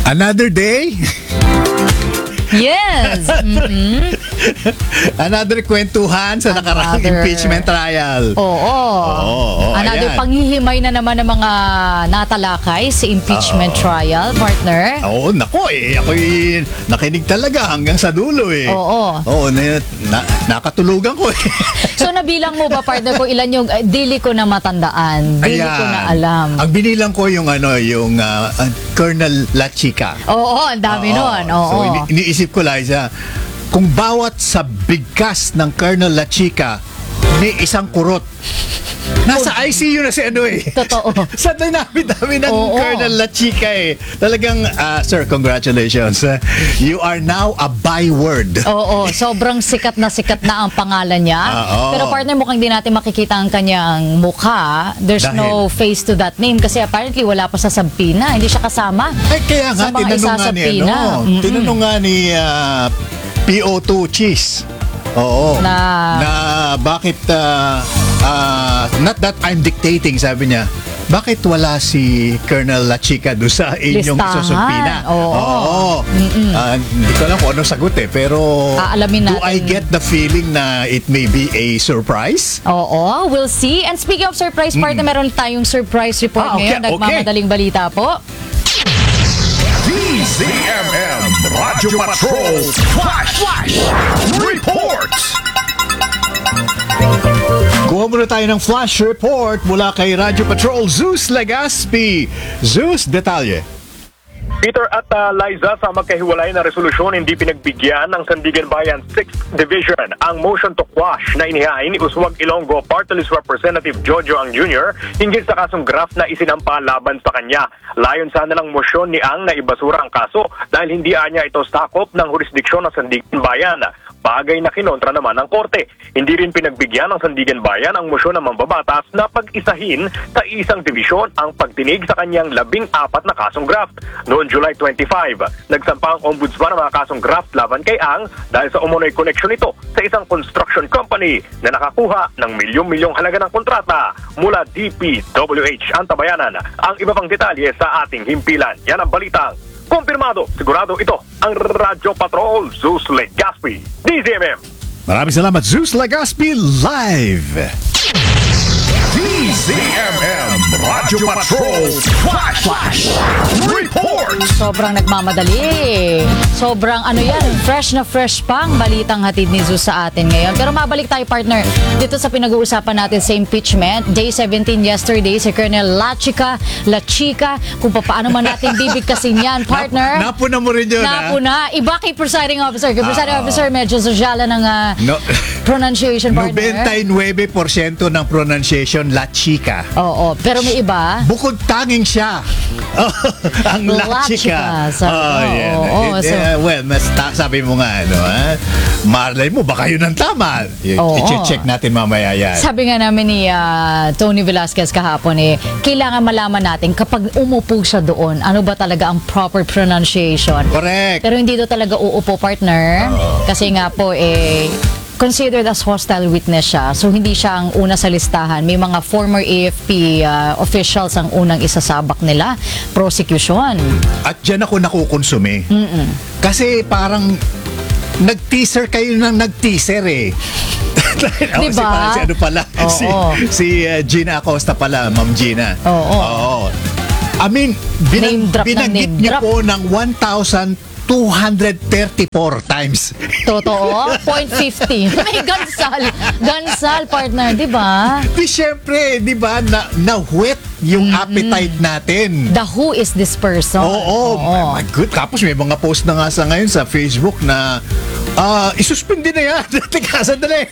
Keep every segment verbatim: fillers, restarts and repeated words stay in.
Another day? Yes. Mm-hmm. Another kwentuhan sa nakaraang Another. impeachment trial. Oo. Oo, oo, Another ayan. panghihimay na naman ng mga natalakay sa impeachment trial, partner. Oo, nako eh. Ako'y nakinig talaga hanggang sa dulo eh. Oo. Oo, na, na, nakatulugan ko eh. So nabilang mo ba, partner, kung ilan yung uh, dili ko na matandaan, dili Ayan. ko na alam. Ang binilang ko yung ano, yung uh, uh, Colonel La Chica. Oo, ang dami Oo. nun. Oo. So ini- iniisip ko, Liza, kung bawat sa bigkas ng Colonel La Chica may isang kurot. Nasa I C U na si ano eh. Totoo. Sa dami-dami ng Oo. Colonel La Chica eh. Talagang, ah, sir, congratulations. You are now a byword. Oo, sobrang sikat na sikat na ang pangalan niya. Oo. Pero partner, mukhang di natin makikita ang kanyang mukha. There's Dahil? no face to that name kasi apparently wala pa sa sampina. Hindi siya kasama. Ay, kaya nga, Sa mga tinanong nga ni, isasampina. ano, Mm-mm. tinanong nga ni ah, P O two Cheese. Oo. Na- na bakit, ah, ah, not that I'm dictating, sabi niya, bakit wala si Colonel La Chica doon sa inyong Listahan. susupina? Oo. Ah, hindi ko alam kung anong sagot eh, pero Aalamin do natin. I get the feeling na it may be a surprise? Oo, we'll see. And speaking of surprise, partner, meron tayong surprise report Ah, okay, ngayon. Nagmamadaling balita po. D Z M M Radyo Patrol Flash, Flash Report. Kuha muna tayo ng flash report mula kay Radyo Patrol Zeus Legaspi. Zeus, detalye. Peter at uh, Liza, sa magkahiwalay na resolusyon, hindi pinagbigyan ng Sandigan Bayan sixth Division ang motion to quash na inihain ni Uswag Ilonggo Party List Representative Jojo Ang Junior hinggil sa kasong graft na isinampa laban sa kanya. Layon sana ng motion ni Ang na ibasura ang kaso dahil hindi anya ito sakop ng jurisdiksyon ng Sandigan Bayan. Bagay na kinontra naman ng korte. Hindi rin pinagbigyan ng Sandigan Bayan ang motion ng mambabatas na pag-isahin sa isang dibisyon ang pagtinig sa kanyang labing apat na kasong graft. Noong July twenty-fifth, nagsampa ang ombudsman ng mga kasong graft laban kay Ang dahil sa umunoy koneksyon nito sa isang construction company na nakakuha ng milyong-milyong halaga ng kontrata mula D P W H Antabayanan. Ang iba pang detalye sa ating himpilan. Yan ang balitang kumpirmado. Sigurado ito ang Radyo Patrol Zeus Legaspi. D Z M M. Maraming salamat, Zeus Legaspi live. D Z M M Radyo Patrol Flash, Flash Report. Sobrang nagmamadali. Sobrang ano yan, fresh na fresh pang balitang hatid ni Zeus sa atin ngayon. Pero mabalik tayo, partner, dito sa pinag-uusapan natin sa impeachment. Day seventeen yesterday, si Colonel La Chica, La Chica, kung paano man natin bibigkasin yan, partner. Napuna mo rin yun, ha? Napuna. Iba kay presiding officer. Kay presiding Ah. officer, medyo sosyala ng ah, No. pronunciation, partner. ninety-nine percent ng pronunciation La Chica. Oo, pero may iba. Bukod tanging siya. Ang La La Chica. Chica, sabi Oh, mo. yan. Oo, Eh, so- eh, well, mas ta- sabi mo nga, ano, ha? Marlay mo, baka yun ang tama. I- Oo. I-check natin mamaya yan. Sabi nga namin ni ah, Tony Velasquez kahapon eh, kailangan malaman natin kapag umupo siya doon, ano ba talaga ang proper pronunciation. Correct. Pero hindi do talaga uupo, partner. Kasi nga po eh, considered as hostile witness siya. So hindi siya ang una sa listahan. May mga former A F P ah, officials ang unang isasabak nila. Prosecution. At dyan ako nakukonsume. Kasi parang nag-teaser kayo ng nag-teaser eh. Oh, Diba? Si, parang si ano pala, Oo. si, si uh, Gina Acosta pala, Ma'am Gina. Oo. Oo. I mean, Name binang, drop ng binanggit name niyo drop. po ng one thousand two hundred thirty-four times. Totoo? point fifty. May gansal. Gansal, partner. Di ba? Di syempre, di ba, na, na-whet yung appetite natin. The who is this person? Oo, oh, my God. Tapos may mga post na nga sa ngayon sa Facebook na ah, isuspindi na yan. Teka, sandali.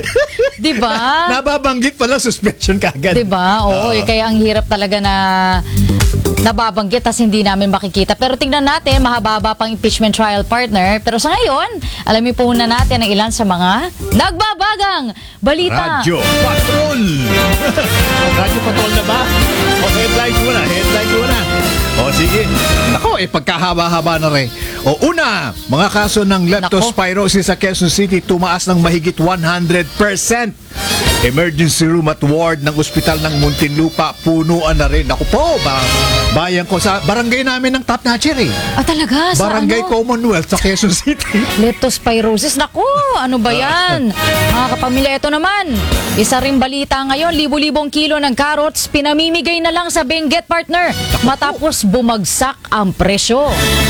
Di ba? Nababanggit pala suspension kagad. Diba? Oo, Oo. eh, kaya ang hirap talaga na nababanggit tas hindi namin makikita. Pero tingnan natin, mahababa pang impeachment trial, partner. Pero sa ngayon, alamin po muna natin ang ilan sa mga nagbabagang balita. Radyo Patrol! Radyo Patrol na ba? O, headline muna, headline muna. O, sige. Nako, eh, pagkahaba-haba na rin. O una, mga kaso ng leptospirosis sa Quezon City tumaas ng mahigit one hundred percent. Emergency room at ward ng ospital ng Muntinlupa punuan na rin. Ako po, ba, bayan ko sa barangay namin ng Top Notcher eh. Ah, talaga? Sa Barangay ano? Commonwealth sa Quezon City. Leptospirosis. Naku, ano ba yan? Mga kapamilya, ito naman. Isa rin balita ngayon, libo-libong kilo ng carrots, pinamimigay na lang sa Benguet, partner. Matapos bumagsak ang presyo.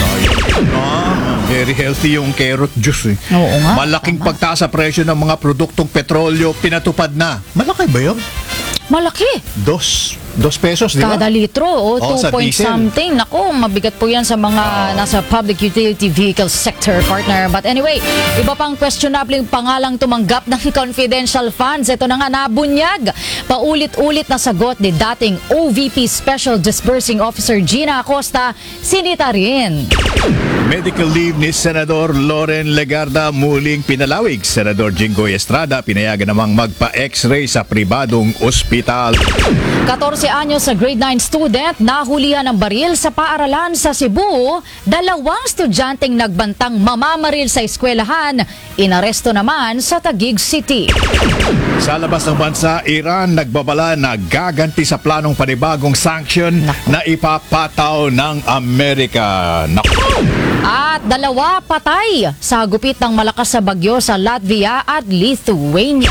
Ah, very healthy yung carrot juice eh. Oo nga, Malaking tama. pagtaas sa presyo ng mga produktong petrolyo pinatupad na. Malaki ba yun? Malaki. Dos. Dos pesos, di ba? Kada litro, o Oo, two sa point diesel. something. Naku, mabigat po yan sa mga nasa public utility vehicle sector, partner. But anyway, iba pang questionable pangalang tumanggap ng confidential funds. Ito na nga, nabunyag. Paulit-ulit na sagot ni dating O V P Special Disbursing Officer Gina Acosta, sinita rin. Medical leave ni Senador Loren Legarda muling pinalawig. Senador Jinggoy Estrada pinayagan namang magpa-x-ray sa pribadong ospital. fourteen anyos sa grade nine student nahulihan ng baril sa paaralan sa Cebu. Dalawang estudyanteng nagbantang mamamaril sa eskwelahan. Inaresto naman sa Taguig City. Sa labas ng bansa, Iran nagbabala na gaganti sa planong panibagong sanction Naku. na ipapataw ng Amerika. Naku! At dalawa patay sa gupit ng malakas sa bagyo sa Latvia at Lithuania.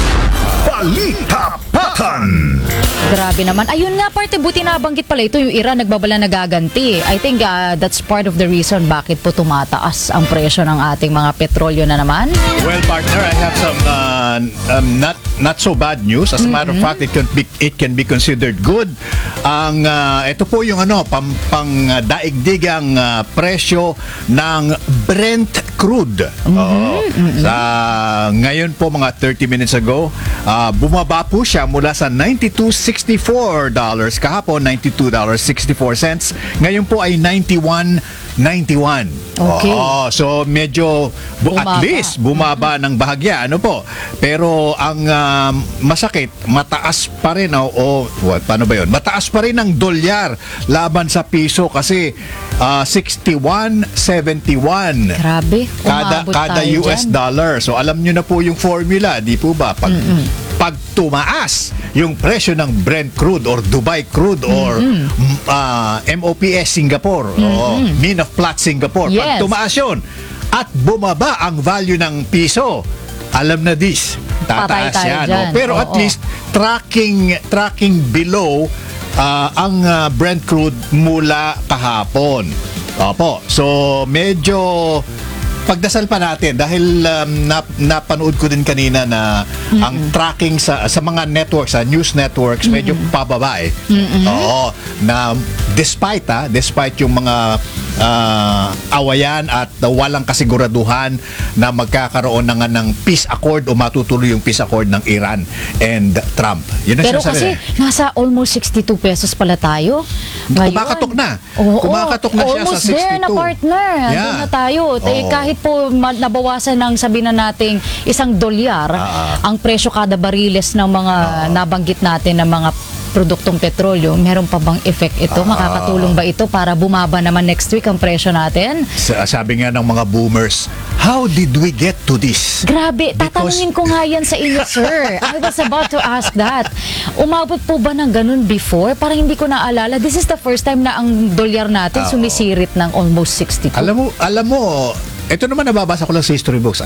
Balita Patan. Grabe naman. Ayun nga, parte buti nabanggit pala ito, yung Iran nagbabala na gaganti. I think uh, that's part of the reason bakit po tumataas ang presyo ng ating mga petrolyo na naman. Well, partner, I have some uh, um, not not so bad news. As a matter of fact, it can be it can be considered good. Ang uh, ito po yung ano, pang, pang uh, daigdigang uh, presyo ng Brent crude. Oo. Sa ngayon po mga thirty minutes ago, uh, bumaba po siya mula sa ninety-two sixty-four dollars kahapon, ninety-two dollars and sixty-four cents. Ngayon po ay ninety-one ninety-one. Okay. Oo, so medyo bu- at Bumaba. least bumaba ng bahagya, ano po. Pero ang um, masakit, mataas pa rin o oh, what, paano ba 'yon? Mataas pa rin ang dolyar laban sa piso kasi uh, sixty-one seventy-one. Grabe. Kada umabot kada tayo U S dyan. dollar. So alam niyo na po yung formula, di po ba? Pag pag tumaas yung presyo ng Brent crude or Dubai crude or mm, uh, M O P S Singapore o Mean of Platts Singapore, pag Yes. tumaas yun at bumaba ang value ng piso, alam na this, Patay tataas tayo yan. dyan. no? Pero at Oo. least tracking tracking below uh, ang uh, Brent crude mula kahapon. Opo. So medyo pagdasal pa natin dahil um, nap, napanood ko din kanina na ang tracking sa sa mga networks, sa news networks, medyo pababa eh. Oo, na despite ah, despite yung mga ah, awayan at walang kasiguraduhan na magkakaroon na nga ng peace accord o matutuloy yung peace accord ng Iran and Trump. Yun ang Pero sinasabi. kasi nasa almost sixty-two pesos pala tayo. Ngayon. Kumakatok na. Oo, Kumakatok na siya sa almost there na, sixty-two. partner. Yeah. Doon na tayo. Eh, Oo. kahit po ma- nabawasan ng sabi na nating isang dolyar, Ah. ang presyo kada bariles ng mga nabanggit natin ng mga produktong petrolyo, meron pa bang effect ito? Ah. Makakatulong ba ito para bumaba naman next week ang presyo natin? Sa- Sabi nga ng mga boomers, how did we get to this? Grabe, Because- tatanungin ko nga yan sa inyo, sir. I was about to ask that. Umabot po ba ng ganun before? Parang hindi ko naalala. This is the first time na ang dolyar natin Oo. sumisirit ng almost sixty-two. Alam mo, alam mo, ito naman nababasa ko lang sa history books.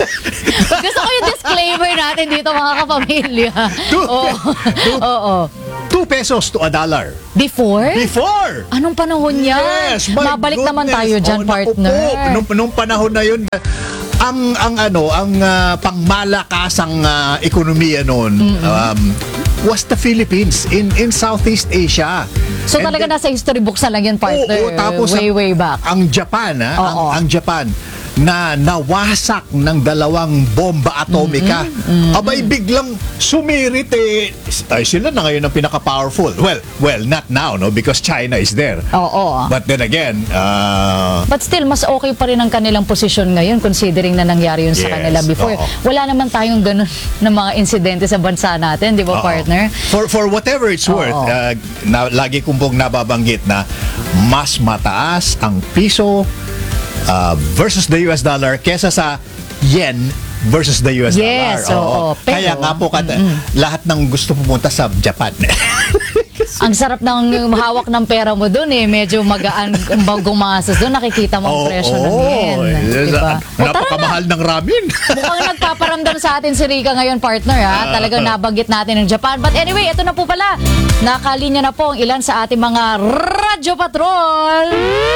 Gusto ko yung disclaimer natin dito, mga kapamilya. Two- Oo. two- Oo. Two pesos to a dollar. Before? Before! Anong panahon yan? Yes, my Mabalik naman goodness. tayo dyan, Oh, naku partner. po. Nung, nung panahon na yun, ang ang ano, ang ah, pangmalakasang uh, ekonomiya noon um, was the Philippines in in Southeast Asia. So And talaga then- nasa history books na lang yan, partner. Oo, tapos way, ang- way back. Ang Japan, ha? Ang, Oo. ang Japan na nawasak ng dalawang bomba atomika. Abay biglang sumirit eh. Ay, sila na ngayon ang pinaka-powerful. Well, well, not now, no? Because China is there. Oo. But then again, uh, But still, mas okay pa rin ang kanilang posisyon ngayon considering na nangyari yun Yes, sa kanila before. oo. Wala naman tayong ganun na mga insidente sa bansa natin, di ba, Oo. partner? For for whatever it's Oo. worth, uh, na, lagi kong pong nababanggit na mas mataas ang piso ah, versus the U S dollar kesa sa yen versus the U S Yes, dollar. oo. Pero- Kaya nga po, kat- lahat ng gusto pumunta sa Japan. Ang sarap ng hawak ng pera mo doon eh. Medyo magaan kung gumastos doon. Nakikita mo ang Oo, presyo ng oo. yen. Yes, Diba? O, tara na. Napakamahal ng ramen. Mukhang nagpaparamdam sa atin si Rica ngayon, partner, ha? Talagang nabanggit natin ng Japan. But anyway, ito na po pala. Nakalinya na po ang ilan sa ating mga Radyo Patrol.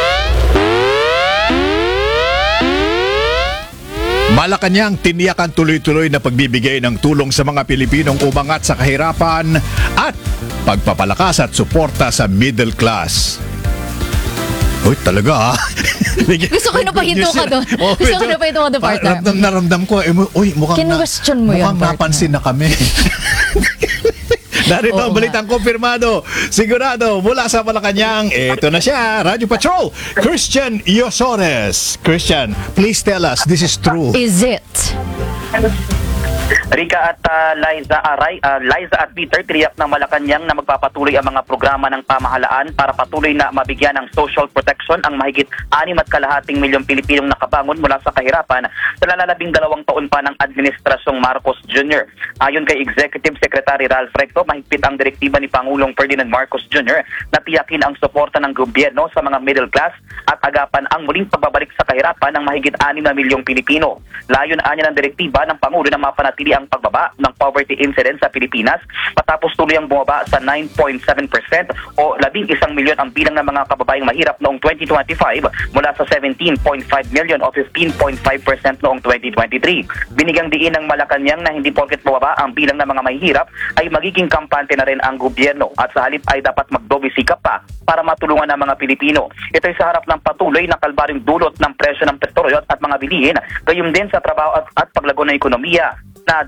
Malacanang tiniyakan tuloy-tuloy na pagbibigay ng tulong sa mga Pilipinong umangat sa kahirapan at pagpapalakas at suporta sa middle class. Uy, talaga ah. Gusto ko na pahinto ka doon. Gusto ko na pahinto ka doon, partner. Naramdam, naramdam ko, eh, mu- uy, mukhang, na, Kinwestiyon mo yan, mukhang partner. napansin na kami. Narito ang Oo balitang kumpirmado. Sigurado, mula sa Malacanang, ito na siya, Radyo Patrol, Christian Yosores. Christian, please tell us, this is true. Is it? Rica at uh, Liza, Aray, uh, Liza at Peter, tiriyak ng Malacanang na magpapatuloy ang mga programa ng pamahalaan para patuloy na mabigyan ng social protection ang mahigit anim at kalahating milyong Pilipinong nakabangon mula sa kahirapan sa nalalabing dalawang taon pa ng Administrasyong Marcos Junior Ayon kay Executive Secretary Ralph Recto, mahigpit ang direktiba ni Pangulong Ferdinand Marcos Junior na tiyakin ang suporta ng gobyerno sa mga middle class at agapan ang muling pagbabalik sa kahirapan ng mahigit anim na milyong Pilipino. Layon anya ng direktiba ng Pangulo na mapanatili ang pagbaba ng poverty incidence sa Pilipinas matapos tuloy ang bumaba sa nine point seven percent o labing isang milyon ang bilang ng mga kababayang mahirap noong twenty twenty-five mula sa seventeen point five million o fifteen point five percent noong twenty twenty-three. Binigyang diin ng Malacanang na hindi porket bumaba ang bilang ng mga mahirap ay magiging kampante na rin ang gobyerno at sa halip ay dapat magdoble sikap pa para matulungan ang mga Pilipino. Ito ay sa harap ng patuloy na kalbaryong dulot ng presyo ng petrolyo at mga bilihin, gayon din sa trabaho at, at paglago ng ekonomiya na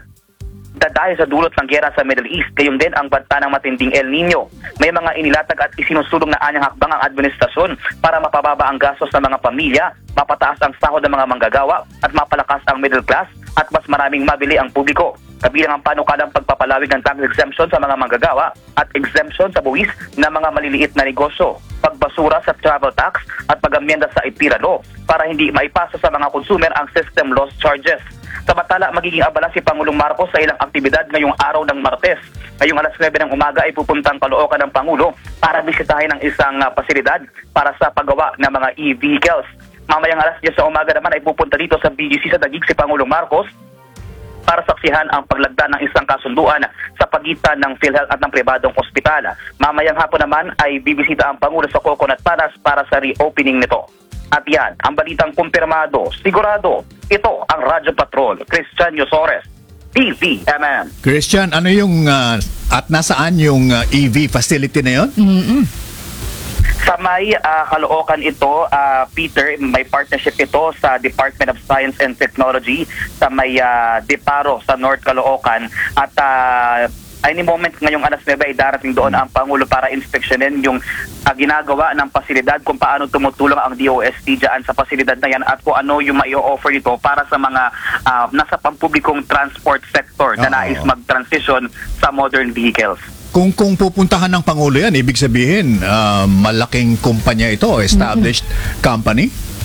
dahil sa dulot ng giyera sa Middle East, gayon din ang banta ng matinding El Nino. May mga inilatag at isinusulong na anyang hakbang ang administrasyon para mapababa ang gastos ng mga pamilya, mapataas ang sahod ng mga manggagawa at mapalakas ang middle class at mas maraming mabili ang publiko. Kabilang ang panukalang pagpapalawig ng tax exemption sa mga manggagawa at exemption sa buwis ng mga maliliit na negosyo, pagbasura sa travel tax at pag-amyenda sa I T I R A law para hindi maipasa sa mga consumer ang system loss charges. Samantala, magiging abala si Pangulong Marcos sa ilang aktibidad ngayong araw ng Martes. Ngayong alas nuwebe ng umaga ay pupuntang Caloocan ng Pangulo para bisitahin ang isang uh, pasilidad para sa paggawa ng mga e-vehicles. Mamayang alas diyes sa umaga naman ay pupunta dito sa B G C sa Taguig si Pangulong Marcos para saksihan ang paglagda ng isang kasunduan sa pagitan ng PhilHealth at ng pribadong ospital. Mamayang hapon naman ay bibisita ang Pangulo sa Coconut Palace para sa reopening nito. At yan, ang balitang kumpirmado, sigurado, ito ang Radyo Patrol, Christian Yosores, T V M M. Christian, ano yung, ah, at nasaan yung ah, E V facility na yun? Sa may uh, Caloocan ito, uh, Peter, may partnership ito sa Department of Science and Technology sa may uh, Deparo sa North Caloocan at uh, any moment ngayong alas nuwebe ay darating doon ang Pangulo para inspeksyonin yung uh, ginagawa ng pasilidad kung paano tumutulong ang D O S T dyan sa pasilidad na yan at kung ano yung mai-offer nito para sa mga uh, nasa pampublikong transport sector na Oo. nais mag-transition sa modern vehicles. Kung kung pupuntahan ng Pangulo yan, ibig sabihin, ah, malaking kumpanya ito, established company?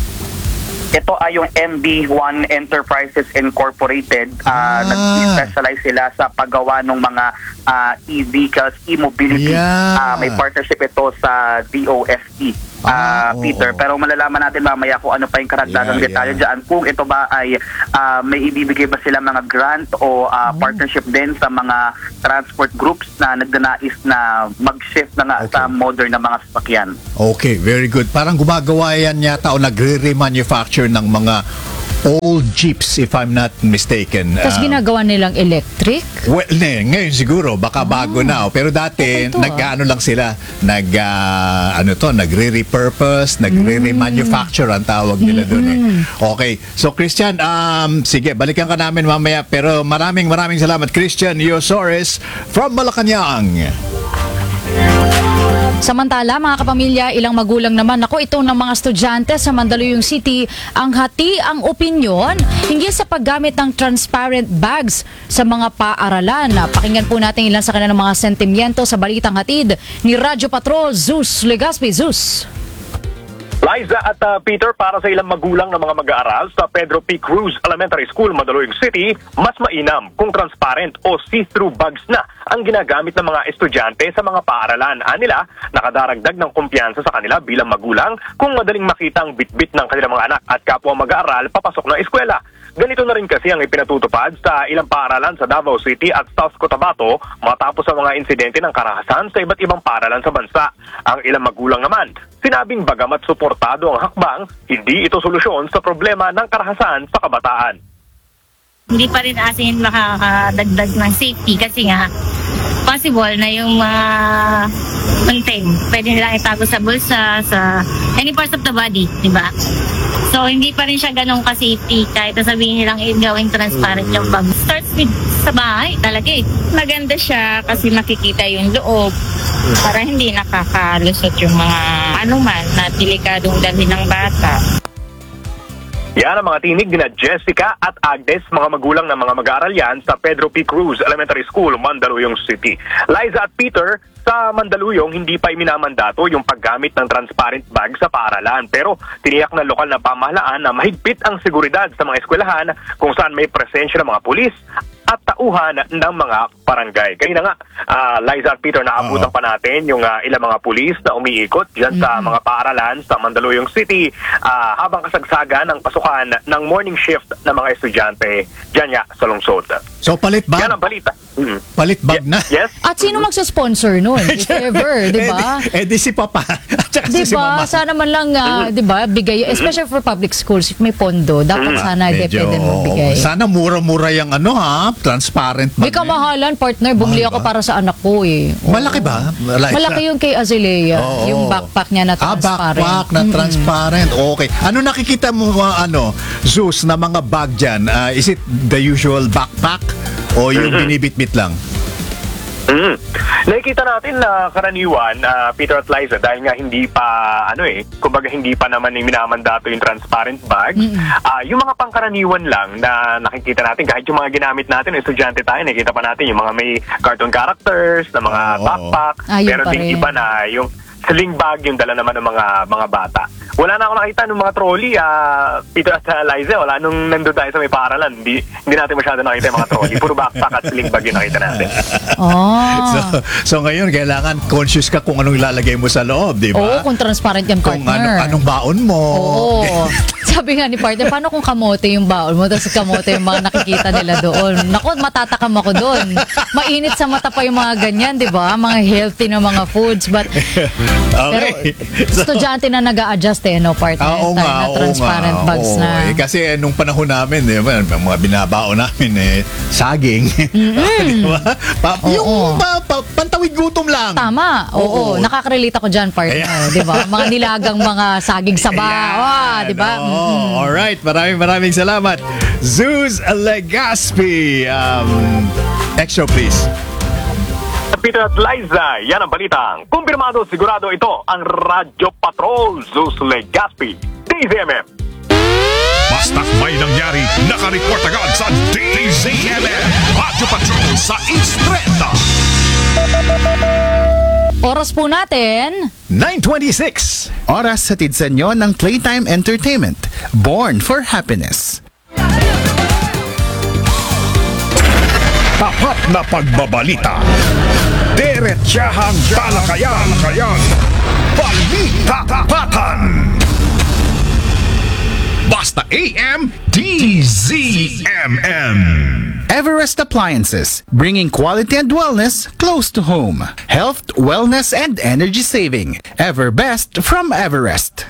Ito ay yung M B one Enterprises Incorporated. Uh, Ah. Nag-specialize sila sa paggawa ng mga uh, e-vehicles, e-mobility. Yeah. Uh, may partnership ito sa D O S T. Uh, Ah, oo. Peter, pero malalaman natin mamaya kung ano pa yung karagdagang Yeah, detalye yeah. dyan. Kung ito ba ay uh, may ibibigay ba sila mga grant o uh, partnership din sa mga transport groups na nagdanais na mag-shift na nga Okay. sa modern na mga sasakyan. Okay, very good. Parang gumagawa yan yata o nagre-remanufacture ng mga old jeeps, if I'm not mistaken. Tapos Ah, ginagawa nilang electric? Well, ne, ngayon siguro baka bago na. Pero dati Okay to, nag-ano lang sila, nag ah, ano to, nagre-repurpose, nagre-remanufacture ang tawag nila doon eh. Okay. So Christian, um sige, balikan ka namin mamaya pero maraming maraming salamat Christian Yosores from Malacanang. Samantala, mga kapamilya, ilang magulang naman, ako ito ng mga estudyante sa Mandaluyong City, ang hati ang opinyon hinggil sa paggamit ng transparent bags sa mga paaralan. Pakinggan po natin ilan sa kanilang mga sentimiento sa balitang hatid ni Radyo Patrol, Zeus Legaspi. Zeus. Liza at uh, Peter, para sa ilang magulang ng mga mag-aaral sa Pedro P. Cruz Elementary School, Mandaluyong City, mas mainam kung transparent o see-through bags na ang ginagamit ng mga estudyante sa mga paaralan. Anila, nakadaragdag ng kumpiyansa sa kanila bilang magulang kung madaling makita ang bitbit ng kanilang mga anak at kapwa mag-aaral papasok ng eskwela. Ganito na rin kasi ang ipinatutupad sa ilang paaralan sa Davao City at South Cotabato matapos ang mga insidente ng karahasan sa iba't ibang paaralan sa bansa. Ang ilang magulang naman, sinabing bagamat suportado ang hakbang, hindi ito solusyon sa problema ng karahasan sa kabataan. Hindi pa rin asin makakadagdag ng safety kasi nga possible na yung mga content pwede nilang itago sa bulsa, sa any parts of the body, di ba? So hindi pa rin siya ganun ka-safety kahit sabihin nilang gawing transparent yung bag. Starts with sa bahay talaga eh. Maganda siya kasi makikita yung loob para hindi nakakalusot yung mga anuman na delikadong dalhin ng bata. Yan ang mga tinig ni Jessica at Agnes, mga magulang ng mga mag-aaral yan sa Pedro P. Cruz Elementary School, Mandaluyong City. Liza at Peter, sa Mandaluyong, hindi pa iminamandato yung paggamit ng transparent bag sa paaralan. Pero tiniyak ng lokal na pamahalaan na mahigpit ang seguridad sa mga eskwelahan kung saan may presensya ng mga pulis at tauhan ng mga barangay. Kaya nga, uh, Liza at Peter, naabutan pa natin yung uh, ilang mga pulis na umiikot dyan sa mga paaralan sa Mandaluyong City uh, habang kasagsagan ng pasukan ng morning shift ng mga estudyante dyan nga sa lungsod. So palit bag? Yan ang balita. Mm. Palit bag na? Yes. At sino magsa-sponsor nun? If ever, di ba? Eh, di, eh, di si Papa. At saka Di si ba? Mama. Sana man lang, ah, di ba, bigay, especially for public schools, if may pondo, dapat sana di Medyo, pwede magbigay. sana mura-mura yung ano ha, transparent bag. May kamahalan, partner, bumili Mahal ako ba? para sa anak ko eh. Oo. Malaki ba? Liza? Malaki yung kay Azalea, Oo. yung backpack niya na Ah, transparent. backpack na Mm-mm. transparent. Okay. Ano nakikita mo uh, ano, Zeus, na mga bag dyan? Uh, is it the usual backpack o yung binibitbit lang? Mm. Nakikita natin na karaniwan, uh, Peter at Liza, dahil nga hindi pa, ano eh, kumbaga hindi pa naman yung minamandato yung transparent bag, uh, yung mga pangkaraniwan lang na nakikita natin, kahit yung mga ginamit natin, estudyante tayo, nakikita pa natin yung mga may cartoon characters, na mga Oo. backpack, Ah, yun pero pa din rin. iba na yung sling bag yung dala naman ng mga mga bata. Wala na ako nakita ng mga trolley, ah, Peter at uh, Liza, wala nung nandun tayo sa may paaralan. Hindi, hindi natin masyado nakita yung mga trolley. Puro backpack at sling bag yung nakita natin. Oh. So, so ngayon, kailangan conscious ka kung anong ilalagay mo sa loob, di Oo, ba? kung transparent yung Kung partner. ano, anong baon mo. Oo. Sabi nga ni partner, paano kung kamote yung baon mo, tapos kamote yung mga nakikita nila doon? Naku, matatakam ako doon. Mainit sa mata pa yung mga ganyan, di ba? Mga healthy na mga foods. But, pero, Okay. So, estudyante na nag-a-adjust eh, no, partner? Ah, oo Tayo nga, na oo transparent nga, bags oo. na. Eh, kasi nung panahon namin, eh, mga binabaon namin, eh, saging. Di ba? Pa, Oo. yung pa, pa, pantawid gutom lang. Tama. Oo. Oo. Nakaka-relate ako dyan, partner. Ayan. Di ba? Mga nilagang mga saging saba. Ayan. Ah, di ba? Oo. Mm. Alright, maraming maraming salamat. Zeus Legaspi. Um, extra please. Peter at Liza, yan ang balitang. Kumpirmado, sigurado ito ang Radyo Patrol, Zeus Legaspi, D Z M M. Basta't may nangyari, nakareport agad sa D Z M M. Radyo Patrol sa East Trenta. Oras po natin. nine twenty-six. Oras hatid sa inyo ng Playtime Entertainment. Born for Happiness. Tapat na pagbabalita. Diretsahang talakayan. Talakayan. Balita Tapatan. Basta A M D Z M M. Everest Appliances, bringing quality and wellness close to home. Health, wellness, and energy saving. Ever best from Everest.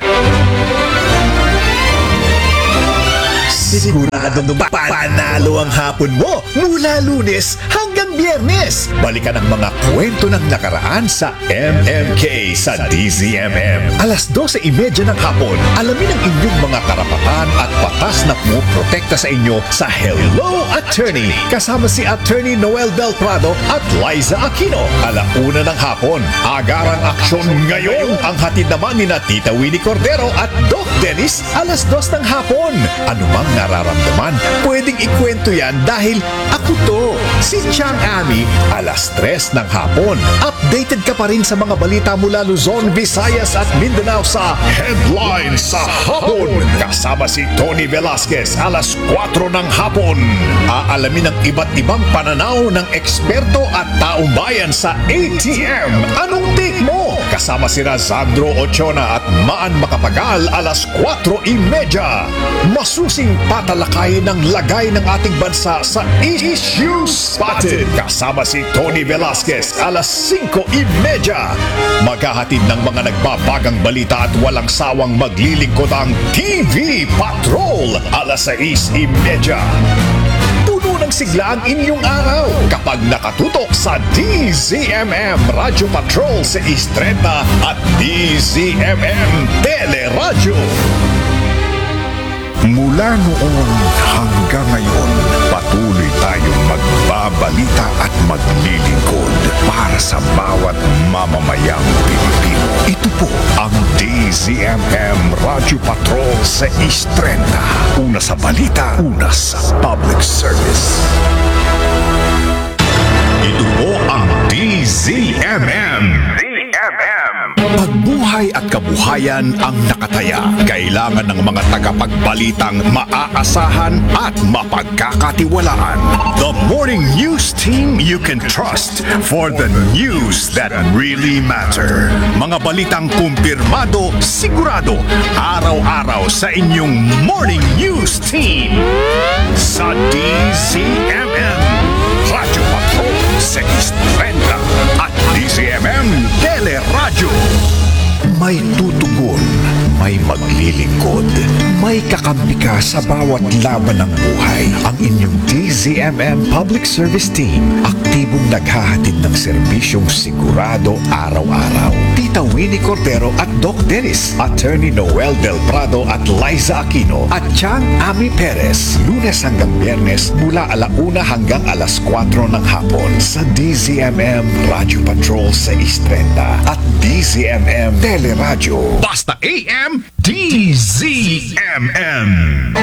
Siguradong panalo ang hapon mo mula Lunes hanggang Biyernes. Balikan ang mga kwento ng nakaraan sa M M K sa D Z M M. Alas dose trenta ng hapon, alamin ang inyong mga karapatan at batas na puprotekta sa inyo sa Hello Attorney. Kasama si Attorney Noel Del Prado at Liza Aquino. Alauna ng hapon, agarang aksyon ngayon. Ang hatid naman ni na Tita Winnie Cordero at Doc Dennis alas dos ng hapon. Anumang nararamdaman, pwedeng ikwento yan dahil ako to, si Chang Ami, alas tres ng hapon. At updated ka pa rin sa mga balita mula Luzon, Visayas at Mindanao sa Headlines sa Hapon. Kasama si Tony Velasquez alas kwatro ng hapon. Aalamin ang iba't ibang pananaw ng eksperto at taong bayan sa A T M. Anong take mo? Kasama si Razandro Ochona at Maan Makapagal alas kwatro imedya. Masusing patalakayin ng lagay ng ating bansa sa Issue Spotted. Kasama si Tony Velasquez alas singko imedya. Maghahatid ng mga nagbabagang balita at walang sawang maglilingkod ang T V Patrol alas sais imedya. Puno ng sigla ang inyong araw kapag nakatutok sa D Z M M Radio Patrol sa Istreta at D Z M M Teleradyo. Mula noon hanggang ngayon, patuloy tayong magbabalita at maglilingkod para sa bawat mamamayang Pilipino. Ito po ang D Z M M Radio Patrol sa Istreta. Una sa balita, una sa public service. Ito po ang D Z M M. D Z M M. Pagbuhay at kabuhayan ang nakataya. Kailangan ng mga tagapagbalitang maaasahan at mapagkakatiwalaan. The morning news team you can trust for the news that really matter. Mga balitang kumpirmado, sigurado, araw-araw sa inyong morning news team. Sa D Z M M, Radio Patrol sa Istreta at D Z M M Teleradyo. May tutugon, may maglilingkod, may kakampi ka sa bawat laban ng buhay. Ang inyong D Z M M Public Service Team, aktibong naghahatid ng serbisyong sigurado araw-araw. Tita Winnie Cordero at Doc Dennis, Attorney Noel Del Prado at Liza Aquino, at Chang Ami Perez, Lunes hanggang Biyernes mula alauna hanggang alas kwatro ng hapon sa D Z M M Radio Patrol sa Istreta at D Z M M Teleradyo. Basta A M, D Z M M.